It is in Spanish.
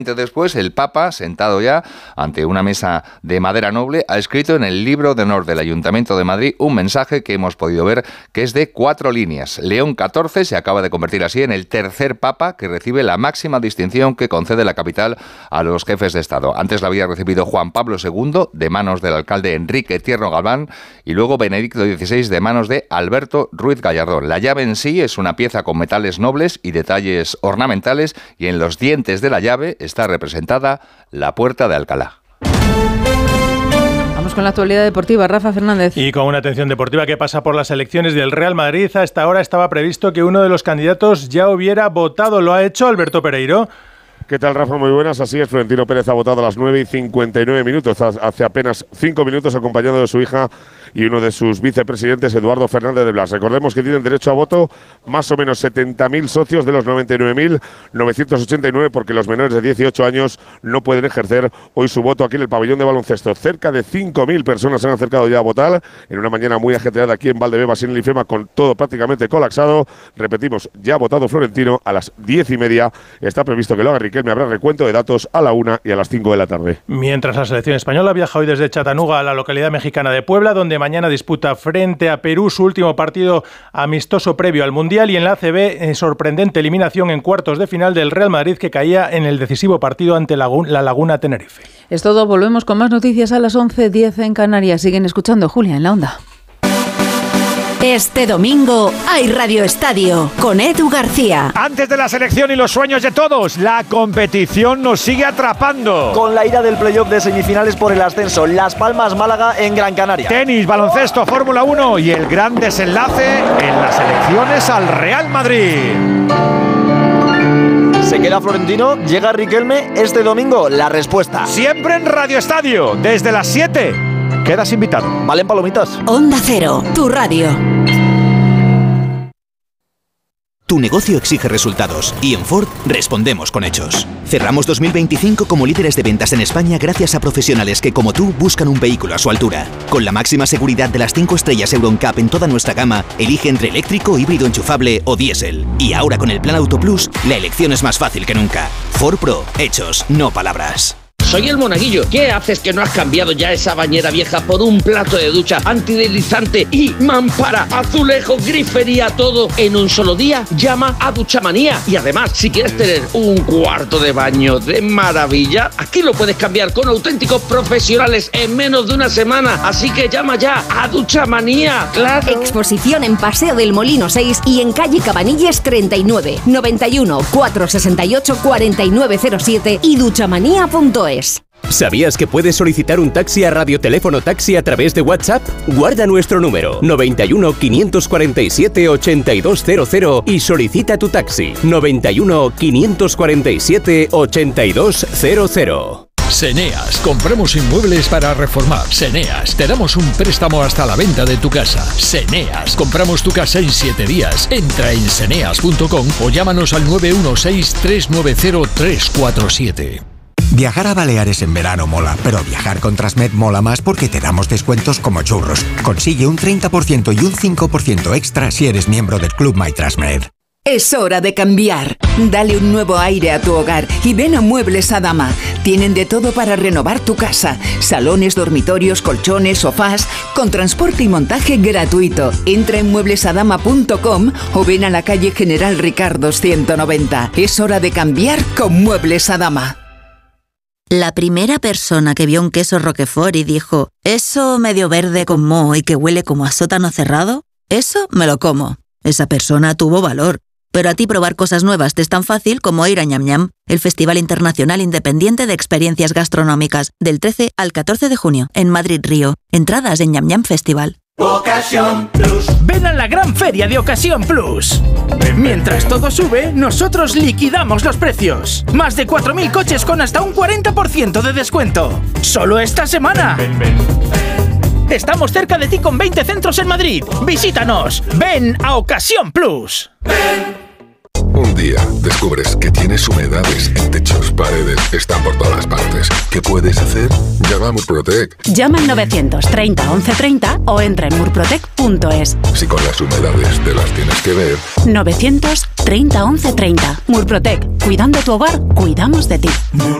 Después, el Papa, sentado ya ante una mesa de madera noble, ha escrito en el libro de honor del Ayuntamiento de Madrid un mensaje que hemos podido ver que es de 4 líneas. León XIV se acaba de convertir así en el tercer Papa que recibe la máxima distinción que concede la capital a los jefes de Estado. Antes la había recibido Juan Pablo II de manos del alcalde Enrique Tierno Galván y luego Benedicto XVI de manos de Alberto Ruiz Gallardón. La llave en sí es una pieza con metales nobles y detalles ornamentales y en los dientes de la llave está representada la Puerta de Alcalá. Vamos con la actualidad deportiva, Rafa Fernández. Y con una atención deportiva que pasa por las elecciones del Real Madrid. A esta hora estaba previsto que uno de los candidatos ya hubiera votado. ¿Lo ha hecho Alberto Pereiro? ¿Qué tal, Rafa? Muy buenas. Así es, Florentino Pérez ha votado a las 9:59, hace apenas 5 minutos, acompañado de su hija y uno de sus vicepresidentes, Eduardo Fernández de Blas. Recordemos que tienen derecho a voto más o menos 70.000 socios de los 99.989, porque los menores de 18 años no pueden ejercer hoy su voto aquí en el pabellón de baloncesto. Cerca de 5.000 personas se han acercado ya a votar en una mañana muy ajetreada aquí en Valdebebas, en el IFEMA, con todo prácticamente colapsado. Repetimos, ya ha votado Florentino. A las 10:30 está previsto que lo haga Riquelme. Habrá recuento de datos a la 1 y a las 5 de la tarde. Mientras la selección española viaja hoy desde Chattanooga a la localidad mexicana de Puebla, donde mañana disputa frente a Perú su último partido amistoso previo al Mundial, y en la ACB sorprendente eliminación en cuartos de final del Real Madrid, que caía en el decisivo partido ante la Laguna Tenerife. Es todo, volvemos con más noticias a las 11:10 en Canarias. Siguen escuchando Julia en la Onda. Este domingo hay Radio Estadio con Edu García. Antes de la selección y los sueños de todos, la competición nos sigue atrapando. Con la ira del playoff de semifinales por el ascenso, Las Palmas Málaga en Gran Canaria. Tenis, baloncesto, Fórmula 1 y el gran desenlace en las elecciones al Real Madrid. ¿Se queda Florentino? ¿Llega Riquelme? Este domingo, la respuesta. Siempre en Radio Estadio, desde las 7. Quedas invitado. ¿Valen palomitas? Onda Cero, tu radio. Tu negocio exige resultados y en Ford respondemos con hechos. Cerramos 2025 como líderes de ventas en España gracias a profesionales que, como tú, buscan un vehículo a su altura. Con la máxima seguridad de las 5 estrellas Euro NCAP en toda nuestra gama, elige entre eléctrico, híbrido enchufable o diésel. Y ahora con el Plan Auto Plus, la elección es más fácil que nunca. Ford Pro, hechos, no palabras. Soy el Monaguillo. ¿Qué haces que no has cambiado ya esa bañera vieja por un plato de ducha antideslizante y mampara, azulejo, grifería, todo en un solo día? Llama a Duchamanía. Y además, si quieres tener un cuarto de baño de maravilla, aquí lo puedes cambiar con auténticos profesionales en menos de una semana. Así que llama ya a Duchamanía. ¡Claro! Exposición en Paseo del Molino 6 y en calle Cabanilles 39, 91 468 4907 y duchamanía.es. ¿Sabías que puedes solicitar un taxi a Radioteléfono Taxi a través de WhatsApp? Guarda nuestro número 91 547 8200 y solicita tu taxi 91 547 8200. Seneas, compramos inmuebles para reformar. Seneas, te damos un préstamo hasta la venta de tu casa. Seneas, compramos tu casa en 7 días. Entra en seneas.com o llámanos al 916-390-347. Viajar a Baleares en verano mola, pero viajar con Transmed mola más porque te damos descuentos como churros. Consigue un 30% y un 5% extra si eres miembro del Club My Transmed. Es hora de cambiar. Dale un nuevo aire a tu hogar y ven a Muebles Adama. Tienen de todo para renovar tu casa. Salones, dormitorios, colchones, sofás, con transporte y montaje gratuito. Entra en mueblesadama.com o ven a la calle General Ricardos 190. Es hora de cambiar con Muebles Adama. La primera persona que vio un queso Roquefort y dijo, «Eso medio verde con moho y que huele como a sótano cerrado, eso me lo como». Esa persona tuvo valor. Pero a ti probar cosas nuevas te es tan fácil como ir a Ñam Ñam, el Festival Internacional Independiente de Experiencias Gastronómicas, del 13 al 14 de junio, en Madrid, Río. Entradas en Ñam Ñam Festival. Ocasión Plus. Ven a la gran feria de Ocasión Plus. Mientras todo sube, nosotros liquidamos los precios. Más de 4.000 coches con hasta un 40% de descuento. ¡Solo esta semana! Estamos cerca de ti con 20 centros en Madrid. Visítanos. Ven a Ocasión Plus. Un día descubres que tienes humedades en techos, paredes, están por todas partes. ¿Qué puedes hacer? Llama a Murprotec. Llama al 930 1130 o entra en murprotec.es. Si con las humedades te las tienes que ver. 930 1130. Murprotec. Cuidando tu hogar, cuidamos de ti.